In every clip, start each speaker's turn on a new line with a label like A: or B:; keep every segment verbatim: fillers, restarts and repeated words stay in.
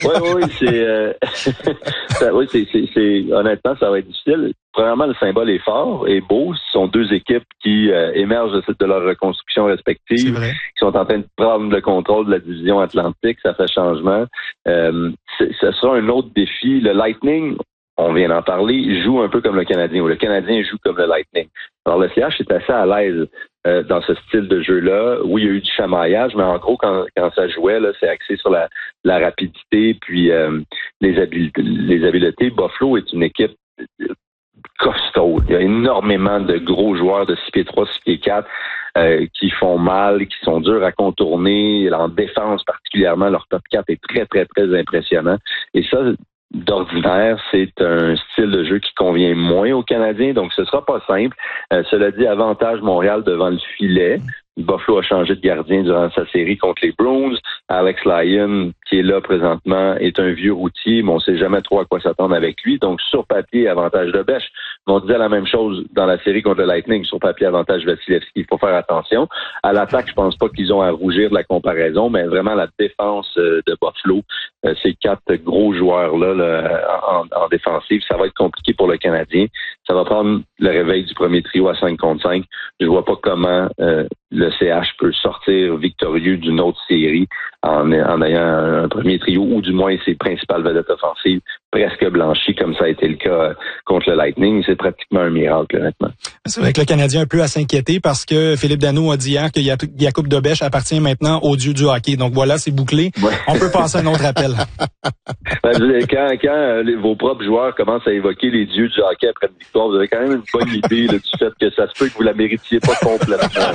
A: Oui, oui, c'est, euh, ça, oui, c'est, c'est, c'est, honnêtement, ça va être difficile. Premièrement, le symbole est fort et beau. Ce sont deux équipes qui euh, émergent de, de leur reconstruction respective, qui sont en train de prendre le contrôle de la division Atlantique. Ça fait changement. Euh, ce sera un autre défi. Le Lightning, on vient d'en parler, joue un peu comme le Canadien, ou le Canadien joue comme le Lightning. Alors, le C H est assez à l'aise euh, dans ce style de jeu-là. Oui, il y a eu du chamaillage, mais en gros, quand, quand ça jouait, là, c'est axé sur la, la rapidité puis euh, les habiletés, les habiletés. Buffalo est une équipe costaud. Il y a énormément de gros joueurs de six pieds trois, six pieds quatre euh, qui font mal, qui sont durs à contourner. En défense particulièrement, leur top quatre est très, très, très impressionnant. Et ça, d'ordinaire, c'est un style de jeu qui convient moins aux Canadiens, donc ce sera pas simple. Euh, cela dit, avantage Montréal devant le filet. Buffalo a changé de gardien durant sa série contre les Bruins. Alex Lyon, qui est là présentement, est un vieux routier, mais on sait jamais trop à quoi s'attendre avec lui. Donc, sur papier, avantage de Bech. Mais on disait la même chose dans la série contre le Lightning. Sur papier, avantage Vasilevski. Il faut faire attention. À l'attaque, je pense pas qu'ils ont à rougir de la comparaison, mais vraiment la défense de Buffalo, ces quatre gros joueurs-là là, en, en défensive, ça va être compliqué pour le Canadien. Ça va prendre le réveil du premier trio à cinq contre cinq. Je vois pas comment euh, le C H peut sortir victorieux d'une autre série en, en ayant un premier trio, ou du moins ses principales vedettes offensives presque blanchies, comme ça a été le cas contre le Lightning. C'est pratiquement un miracle, honnêtement.
B: C'est vrai que le Canadien a un peu à s'inquiéter parce que Philippe Danault a dit hier que Jakub Dobeš appartient maintenant au dieu du hockey. Donc voilà, c'est bouclé. Ouais. On peut passer à un autre appel.
A: Ben, quand quand euh, les, vos propres joueurs commencent à évoquer les dieux du hockey après une victoire, vous avez quand même une bonne idée là, du fait que ça se peut que vous la méritiez pas complètement.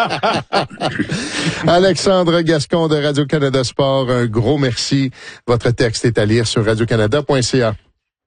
C: Alexandre Gascon de Radio-Canada Sport, un gros merci. Votre texte est à lire sur radio canada point c a.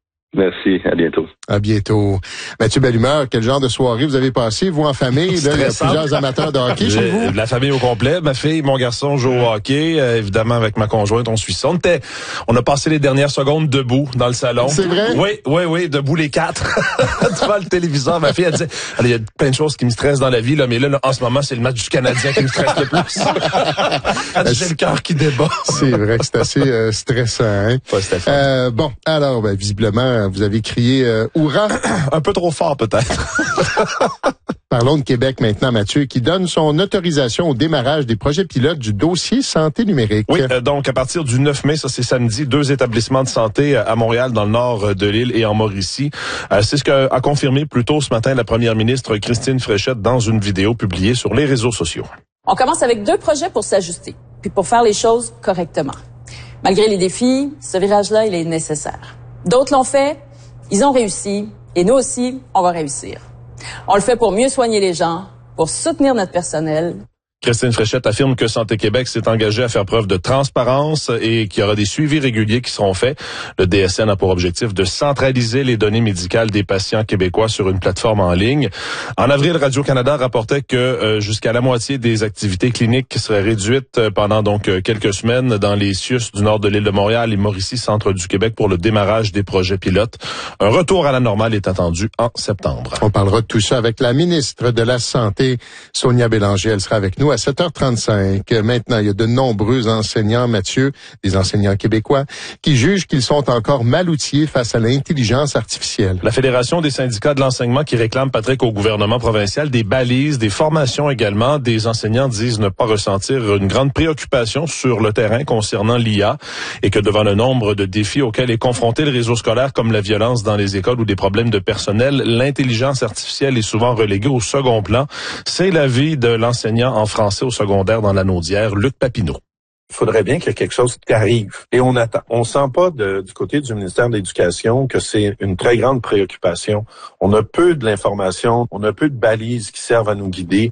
A: Merci, à bientôt.
C: À bientôt. Mathieu Bellumeur, quel genre de soirée vous avez passé, vous en famille? Là, il y a plusieurs amateurs de hockey chez vous.
D: La famille au complet. Ma fille, mon garçon jouent au hockey. Euh, évidemment, avec ma conjointe, on suit ça. On, était, on a passé les dernières secondes debout dans le salon.
C: C'est vrai?
D: Oui, oui, oui, debout les quatre. Devant le téléviseur. Ma fille, elle disait, il y a plein de choses qui me stressent dans la vie, là, mais là, là en ce moment, c'est le match du Canadien qui me stresse le plus. J'ai le cœur qui débat.
C: C'est vrai que c'est assez euh, stressant. Hein?
D: Pas Stéphane.
C: Euh, bon, alors, ben, visiblement, vous avez crié euh, hurrah.
D: Un peu trop fort, peut-être.
C: Parlons de Québec maintenant, Mathieu, qui donne son autorisation au démarrage des projets pilotes du dossier santé numérique.
D: Oui, euh, donc à partir du neuf mai, ça c'est samedi, deux établissements de santé à Montréal, dans le nord de l'île et en Mauricie. Euh, c'est ce qu'a confirmé plus tôt ce matin la première ministre Christine Fréchette dans une vidéo publiée sur les réseaux sociaux.
E: On commence avec deux projets pour s'ajuster, puis pour faire les choses correctement. Malgré les défis, ce virage-là, il est nécessaire. D'autres l'ont fait, ils ont réussi, et nous aussi, on va réussir. On le fait pour mieux soigner les gens, pour soutenir notre personnel.
D: Christine Fréchette affirme que Santé Québec s'est engagée à faire preuve de transparence et qu'il y aura des suivis réguliers qui seront faits. Le D S N a pour objectif de centraliser les données médicales des patients québécois sur une plateforme en ligne. En avril, Radio-Canada rapportait que euh, jusqu'à la moitié des activités cliniques seraient réduites pendant donc euh, quelques semaines dans les C I U S du nord de l'île de Montréal et Mauricie, centre du Québec, pour le démarrage des projets pilotes. Un retour à la normale est attendu en septembre.
C: On parlera de tout ça avec la ministre de la Santé, Sonia Bélanger. Elle sera avec nous à sept heures trente-cinq. Maintenant, il y a de nombreux enseignants, Mathieu, des enseignants québécois, qui jugent qu'ils sont encore mal outillés face à l'intelligence artificielle.
D: La Fédération des syndicats de l'enseignement qui réclame, Patrick, au gouvernement provincial des balises, des formations également. Des enseignants disent ne pas ressentir une grande préoccupation sur le terrain concernant l'I A et que devant le nombre de défis auxquels est confronté le réseau scolaire, comme la violence dans les écoles ou des problèmes de personnel, l'intelligence artificielle est souvent reléguée au second plan. C'est l'avis de l'enseignant en français au secondaire dans la Naudière, Luc Papineau.
F: Il faudrait bien qu'il y ait quelque chose qui arrive. Et on attend. On sent pas de, du côté du ministère de l'Éducation que c'est une très grande préoccupation. On a peu de l'information, on a peu de balises qui servent à nous guider.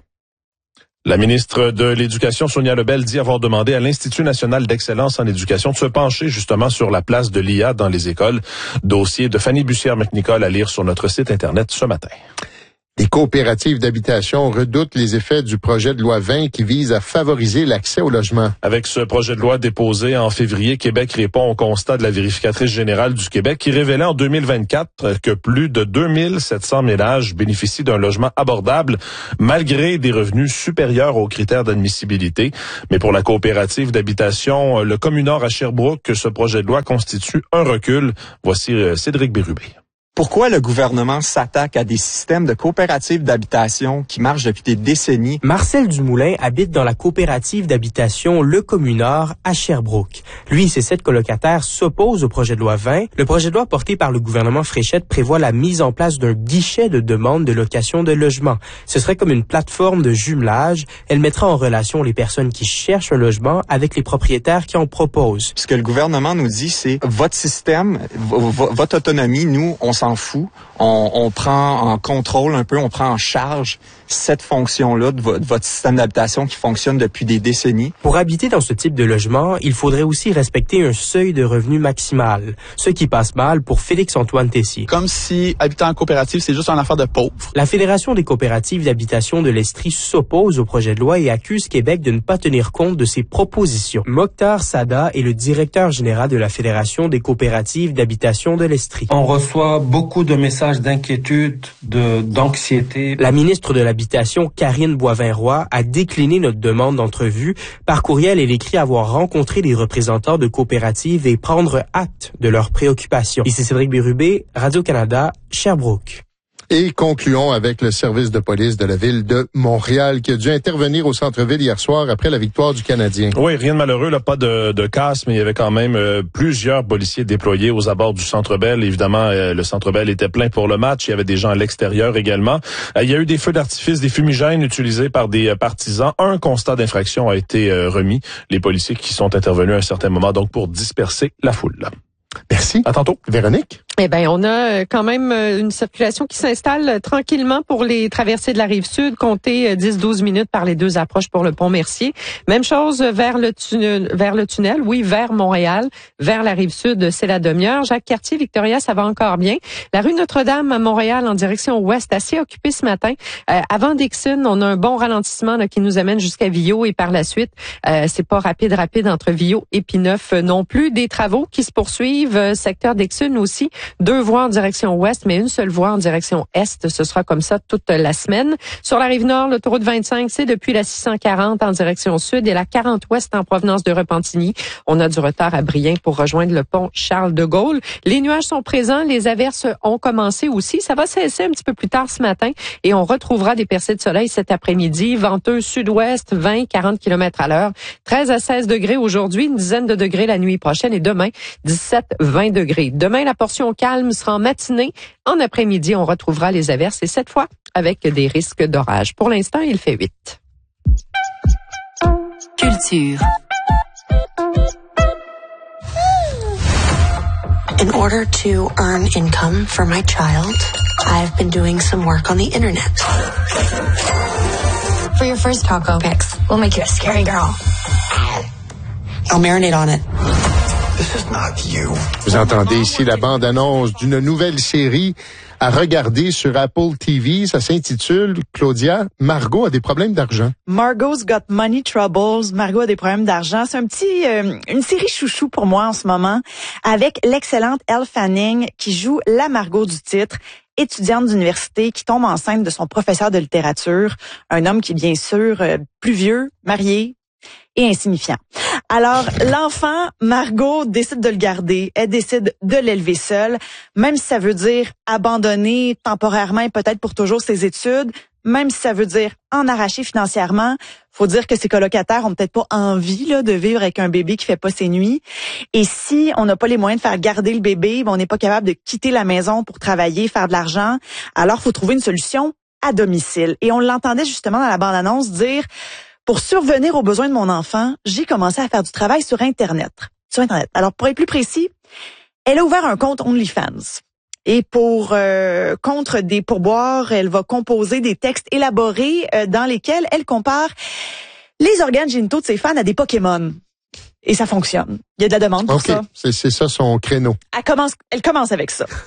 D: La ministre de l'Éducation, Sonia Lebel, dit avoir demandé à l'Institut national d'excellence en éducation de se pencher justement sur la place de l'I A dans les écoles. Dossier de Fanny Bussière-McNicol à lire sur notre site Internet ce matin.
C: Les coopératives d'habitation redoutent les effets du projet de loi vingt qui vise à favoriser l'accès au logement.
D: Avec ce projet de loi déposé en février, Québec répond au constat de la vérificatrice générale du Québec qui révélait en deux mille vingt-quatre que plus de deux mille sept cents ménages bénéficient d'un logement abordable malgré des revenus supérieurs aux critères d'admissibilité. Mais pour la coopérative d'habitation, le Communard à Sherbrooke, que ce projet de loi constitue un recul. Voici Cédric Bérubé.
G: Pourquoi le gouvernement s'attaque à des systèmes de coopératives d'habitation qui marchent depuis des décennies?
H: Marcel Dumoulin habite dans la coopérative d'habitation Le Communard à Sherbrooke. Lui et ses sept colocataires s'opposent au projet de loi vingt. Le projet de loi porté par le gouvernement Fréchette prévoit la mise en place d'un guichet de demande de location de logement. Ce serait comme une plateforme de jumelage. Elle mettra en relation les personnes qui cherchent un logement avec les propriétaires qui en proposent.
G: Ce que le gouvernement nous dit, c'est votre système, votre autonomie, nous, on s'en fout. On, on prend en contrôle un peu, on prend en charge cette fonction-là de, vo- de votre système d'habitation qui fonctionne depuis des décennies.
H: Pour habiter dans ce type de logement, il faudrait aussi respecter un seuil de revenu maximal, ce qui passe mal pour Félix-Antoine Tessier.
I: Comme si habiter en coopérative, c'est juste une affaire de pauvres.
H: La Fédération des coopératives d'habitation de l'Estrie s'oppose au projet de loi et accuse Québec de ne pas tenir compte de ses propositions. Mokhtar Sada est le directeur général de la Fédération des coopératives d'habitation de l'Estrie.
J: On reçoit beaucoup de messages d'inquiétude, de, d'anxiété.
H: La ministre de l'Habitation, Karine Boivin-Roy, a décliné notre demande d'entrevue. Par courriel, elle écrit avoir rencontré les représentants de coopératives et prendre acte de leurs préoccupations. Ici Cédric Bérubé, Radio-Canada, Sherbrooke.
C: Et concluons avec le service de police de la ville de Montréal qui a dû intervenir au centre-ville hier soir après la victoire du Canadien.
D: Oui, rien de malheureux, là, pas de, de casse, mais il y avait quand même euh, plusieurs policiers déployés aux abords du Centre Bell. Évidemment, euh, le Centre Bell était plein pour le match. Il y avait des gens à l'extérieur également. Euh, il y a eu des feux d'artifice, des fumigènes utilisés par des euh, partisans. Un constat d'infraction a été euh, remis. Les policiers qui sont intervenus à un certain moment, donc pour disperser la foule.
C: Merci.
D: À tantôt.
C: Véronique?
K: Eh ben, on a quand même une circulation qui s'installe tranquillement pour les traversées de la Rive-Sud, comptez dix à douze minutes par les deux approches pour le pont Mercier. Même chose vers le tunnel, vers le tunnel, oui, vers Montréal, vers la Rive-Sud, c'est la demi-heure. Jacques-Cartier, Victoria, ça va encore bien. La rue Notre-Dame à Montréal en direction ouest, assez occupée ce matin. Euh, avant Dixon, on a un bon ralentissement là, qui nous amène jusqu'à Villot et par la suite, euh, c'est pas rapide, rapide entre Villot et Pineuf non plus. Des travaux qui se poursuivent, euh, secteur Dixon aussi. Deux voies en direction ouest, mais une seule voie en direction est. Ce sera comme ça toute la semaine. Sur la rive nord, l'autoroute vingt-cinq, c'est depuis la six cent quarante en direction sud et la quarante ouest en provenance de Repentigny. On a du retard à Brien pour rejoindre le pont Charles de Gaulle. Les nuages sont présents, les averses ont commencé aussi. Ça va cesser un petit peu plus tard ce matin et on retrouvera des percées de soleil cet après-midi. Venteux sud-ouest, vingt à quarante kilomètres à l'heure. treize à seize degrés aujourd'hui, une dizaine de degrés la nuit prochaine et demain, dix-sept à vingt degrés. Demain, la portion calme sera en matinée. En après-midi, on retrouvera les averses et cette fois avec des risques d'orage. Pour l'instant, il fait huit.
L: Culture. In order to earn income for my child, I've been doing some work on the internet. For your first taco mix, we'll make you a scary girl. I'll marinate on it.
C: This is not you. Vous entendez ici la bande-annonce d'une nouvelle série à regarder sur Apple T V. Ça s'intitule, Claudia, Margot a des problèmes d'argent.
M: Margot's Got Money Troubles. Margot a des problèmes d'argent. C'est un petit, euh, une série chouchou pour moi en ce moment avec l'excellente Elle Fanning qui joue la Margot du titre. Étudiante d'université qui tombe enceinte de son professeur de littérature, un homme qui est bien sûr euh, plus vieux, marié et insignifiant. Alors, l'enfant, Margot décide de le garder, elle décide de l'élever seule, même si ça veut dire abandonner temporairement et peut-être pour toujours ses études, même si ça veut dire en arracher financièrement. Faut dire que ses colocataires ont peut-être pas envie là de vivre avec un bébé qui fait pas ses nuits. Et si on n'a pas les moyens de faire garder le bébé, ben on n'est pas capable de quitter la maison pour travailler, faire de l'argent, alors faut trouver une solution à domicile. Et on l'entendait justement dans la bande-annonce dire: pour survenir aux besoins de mon enfant, j'ai commencé à faire du travail sur Internet. Sur Internet. Alors, pour être plus précis, elle a ouvert un compte OnlyFans. Et pour euh, contre des pourboires, elle va composer des textes élaborés euh, dans lesquels elle compare les organes génitaux de ses fans à des Pokémon. Et ça fonctionne. Il y a de la demande pour
C: okay.
M: ça.
C: C'est, c'est ça son créneau.
M: Elle commence, elle commence avec ça.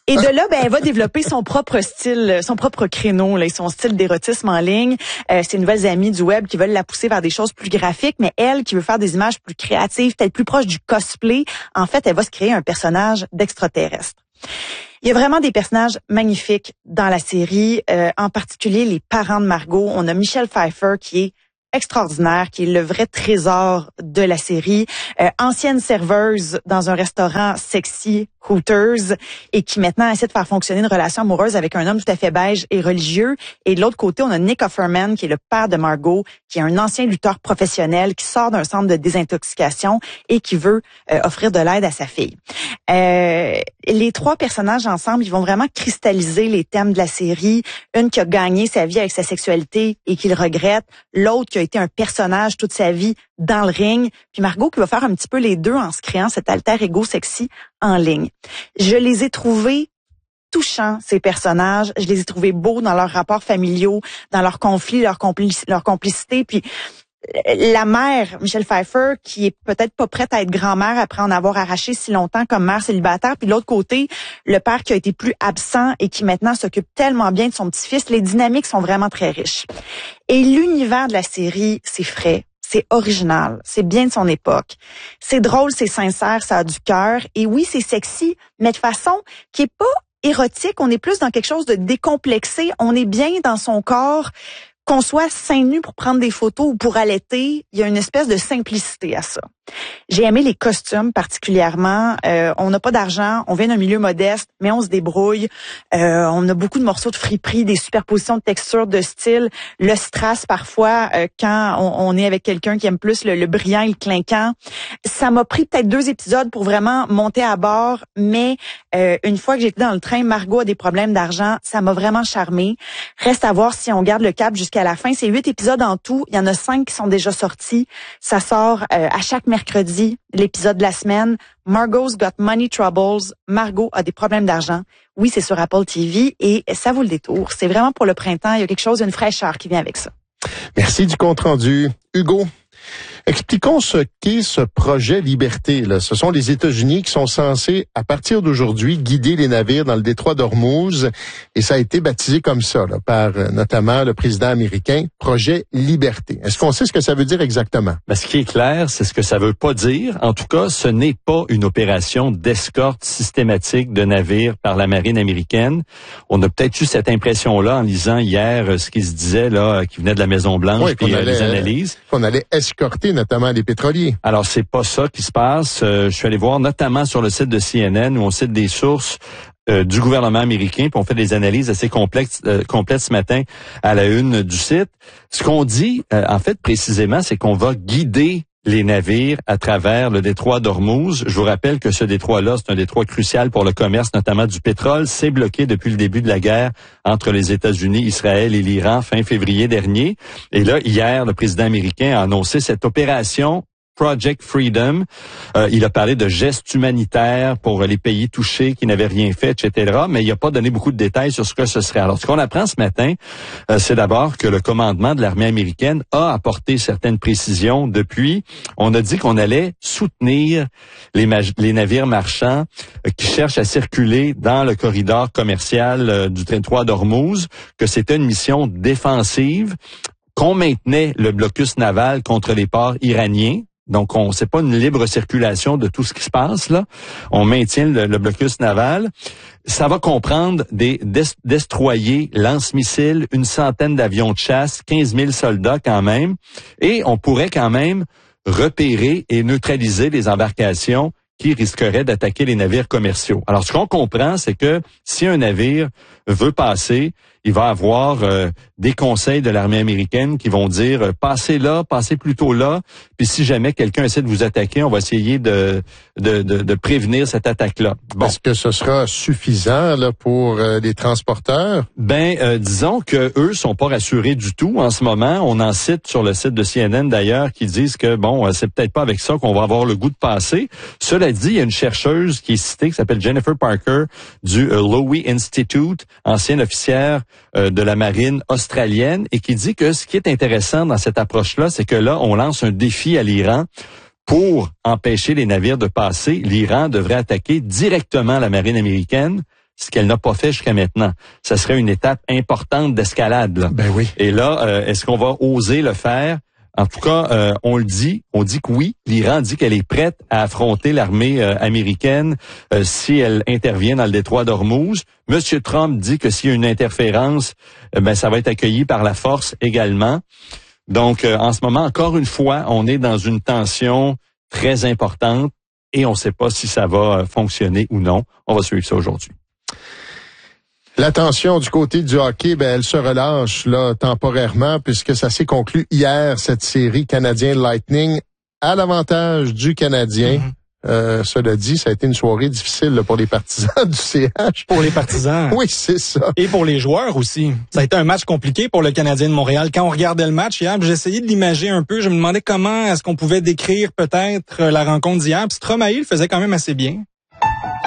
M: Et de là, ben, elle va développer son propre style, son propre créneau, là, son style d'érotisme en ligne. Euh, ses nouvelles amies du web qui veulent la pousser vers des choses plus graphiques, mais elle qui veut faire des images plus créatives, peut-être plus proches du cosplay. En fait, elle va se créer un personnage d'extraterrestre. Il y a vraiment des personnages magnifiques dans la série, euh, en particulier les parents de Margot. On a Michelle Pfeiffer qui est extraordinaire, qui est le vrai trésor de la série, euh, ancienne serveuse dans un restaurant sexy, Hooters, et qui maintenant essaie de faire fonctionner une relation amoureuse avec un homme tout à fait beige et religieux. Et de l'autre côté, on a Nick Offerman, qui est le père de Margot, qui est un ancien lutteur professionnel, qui sort d'un centre de désintoxication et qui veut euh, offrir de l'aide à sa fille. Euh, les trois personnages ensemble, ils vont vraiment cristalliser les thèmes de la série. Une qui a gagné sa vie avec sa sexualité et qui le regrette. L'autre qui a été un personnage toute sa vie dans le ring. Puis Margot qui va faire un petit peu les deux en se créant cet alter ego sexy en ligne. Je les ai trouvés touchants, ces personnages. Je les ai trouvés beaux dans leurs rapports familiaux, dans leurs conflits, leur, complic- leur complicité. Puis la mère, Michelle Pfeiffer, qui est peut-être pas prête à être grand-mère après en avoir arraché si longtemps comme mère célibataire. Puis de l'autre côté, le père qui a été plus absent et qui maintenant s'occupe tellement bien de son petit-fils. Les dynamiques sont vraiment très riches. Et l'univers de la série, c'est frais. C'est original, c'est bien de son époque. C'est drôle, c'est sincère, ça a du cœur. Et oui, c'est sexy, mais de façon qui est pas érotique. On est plus dans quelque chose de décomplexé. On est bien dans son corps. Qu'on soit seins nus pour prendre des photos ou pour allaiter, il y a une espèce de simplicité à ça. J'ai aimé les costumes particulièrement. Euh, on n'a pas d'argent, on vient d'un milieu modeste, mais on se débrouille. Euh, on a beaucoup de morceaux de friperie, des superpositions de textures, de style, le strass parfois euh, quand on, on est avec quelqu'un qui aime plus le, le brillant et le clinquant. Ça m'a pris peut-être deux épisodes pour vraiment monter à bord, mais euh, une fois que j'étais dans le train, Margot a des problèmes d'argent, ça m'a vraiment charmé. Reste à voir si on garde le cap jusqu'à la fin. C'est huit épisodes en tout. Il y en a cinq qui sont déjà sortis. Ça sort euh, à chaque mercredi, l'épisode de la semaine. Margot's Got Money Troubles. Margot a des problèmes d'argent. Oui, c'est sur Apple T V et ça vaut le détour. C'est vraiment pour le printemps. Il y a quelque chose, une fraîcheur qui vient avec ça.
C: Merci du compte rendu. Hugo, expliquons ce qu'est ce projet Liberté. Là. Ce sont les États-Unis qui sont censés, à partir d'aujourd'hui, guider les navires dans le détroit d'Ormuz. Et ça a été baptisé comme ça, là, par euh, notamment le président américain, projet Liberté. Est-ce qu'on sait ce que ça veut dire exactement?
N: Ben, ce qui est clair, c'est ce que ça veut pas dire. En tout cas, ce n'est pas une opération d'escorte systématique de navires par la marine américaine. On a peut-être eu cette impression-là en lisant hier ce qui se disait, là, qui venait de la Maison-Blanche,
C: oui,
N: puis euh, les analyses.
C: Qu'on allait escorter notamment les pétroliers.
N: Alors, c'est pas ça qui se passe. Euh, je suis allé voir notamment sur le site de C N N où on cite des sources euh, du gouvernement américain, puis on fait des analyses assez complexes, euh, complètes ce matin à la une du site. Ce qu'on dit, euh, en fait, précisément, c'est qu'on va guider les navires à travers le détroit d'Ormuz. Je vous rappelle que ce détroit-là, c'est un détroit crucial pour le commerce, notamment du pétrole. C'est bloqué depuis le début de la guerre entre les États-Unis, Israël et l'Iran fin février dernier. Et là, hier, le président américain a annoncé cette opération Project Freedom. Euh, il a parlé de gestes humanitaires pour les pays touchés qui n'avaient rien fait, et cetera. Mais il n'a pas donné beaucoup de détails sur ce que ce serait. Alors, ce qu'on apprend ce matin, euh, c'est d'abord que le commandement de l'armée américaine a apporté certaines précisions depuis. On a dit qu'on allait soutenir les, les navires marchands euh, qui cherchent à circuler dans le corridor commercial euh, du détroit d'Ormuz, que c'était une mission défensive, qu'on maintenait le blocus naval contre les ports iraniens. Donc, on c'est pas une libre circulation de tout ce qui se passe là. On maintient le, le blocus naval. Ça va comprendre des des destroyers, lance-missiles, une centaine d'avions de chasse, quinze mille soldats quand même. Et on pourrait quand même repérer et neutraliser les embarcations qui risqueraient d'attaquer les navires commerciaux. Alors, ce qu'on comprend, c'est que si un navire veut passer, il va avoir euh, des conseils de l'armée américaine qui vont dire euh, passez là, passez plutôt là. Puis si jamais quelqu'un essaie de vous attaquer, on va essayer de de, de, de prévenir cette attaque-là.
C: Bon. Est-ce que ce sera suffisant là pour euh, les transporteurs?
N: Ben, euh, disons que eux sont pas rassurés du tout en ce moment. On en cite sur le site de C N N d'ailleurs qui disent que bon, euh, c'est peut-être pas avec ça qu'on va avoir le goût de passer. Cela dit, il y a une chercheuse qui est citée qui s'appelle Jennifer Parker du euh, Lowy Institute, ancienne officière euh, de la marine australienne, et qui dit que ce qui est intéressant dans cette approche-là, c'est que là, on lance un défi à l'Iran pour empêcher les navires de passer. L'Iran devrait attaquer directement la marine américaine ce qu'elle n'a pas fait jusqu'à maintenant. Ça serait une étape importante d'escalade. Là.
C: Ben oui.
N: Et là, euh, est-ce qu'on va oser le faire? En tout cas, euh, on le dit, on dit que oui. L'Iran dit qu'elle est prête à affronter l'armée euh, américaine euh, si elle intervient dans le détroit d'Ormuz. Monsieur Trump dit que s'il y a une interférence, euh, ben ça va être accueilli par la force également. Donc, euh, en ce moment, encore une fois, on est dans une tension très importante et on ne sait pas si ça va fonctionner ou non. On va suivre ça aujourd'hui.
C: La tension du côté du hockey, ben elle se relâche là temporairement puisque ça s'est conclu hier, cette série Canadien Lightning à l'avantage du Canadien. Mm-hmm. Euh, cela dit, ça a été une soirée difficile là, pour les partisans du C H.
B: Pour les partisans.
C: Oui, c'est ça.
B: Et pour les joueurs aussi. Ça a été un match compliqué pour le Canadien de Montréal. Quand on regardait le match hier, j'ai essayé de l'imager un peu. Je me demandais comment est-ce qu'on pouvait décrire peut-être la rencontre d'hier. Puis Stromae le faisait quand même assez bien.